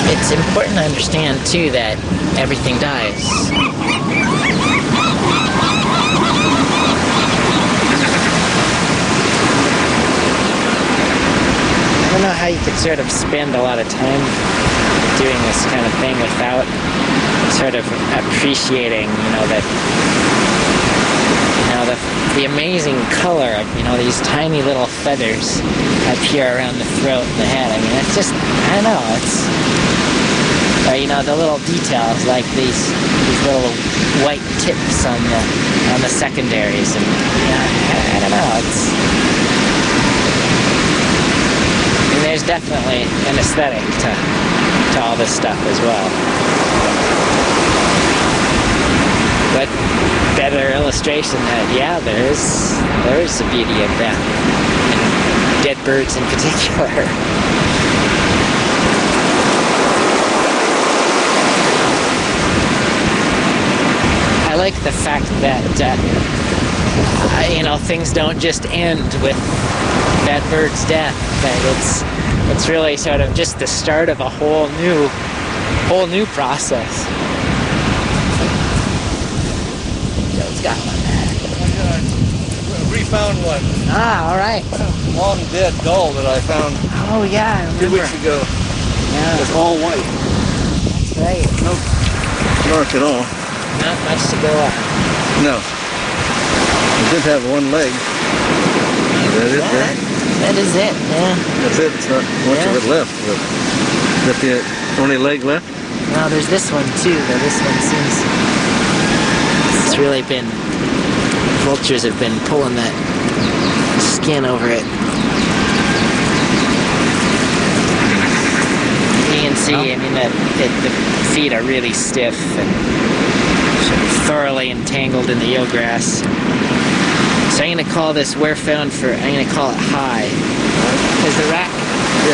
It's important to understand too that everything dies. I don't know how you could sort of spend a lot of time doing this kind of thing without sort of appreciating, the amazing color of, these tiny little feathers up here around the throat and the head. I mean, it's just, I don't know, it's, the little details like these little white tips on the secondaries, and I don't know, it's, and there's definitely an aesthetic to all this stuff as well. But better illustration that, there is the beauty of that, and dead birds in particular. I like the fact that, things don't just end with that bird's death, that it's really sort of just the start of a whole new process. Joe's got one there. Refound one. Ah, all right. Long dead gull that I found. Oh yeah, I remember. 2 weeks ago. Yeah. It's all white. That's right. No mark at all. Not much to go on. No. It did have one leg. Is that it there? That is it, yeah. That's it. It's not much of it left. But is that the only leg left? No, there's this one too, though this one seems... It's really been... Vultures have been pulling that skin over it. You can see, the feet are really stiff and sort of thoroughly entangled in the eelgrass. So I'm going to call this I'm going to call it high. Is the rack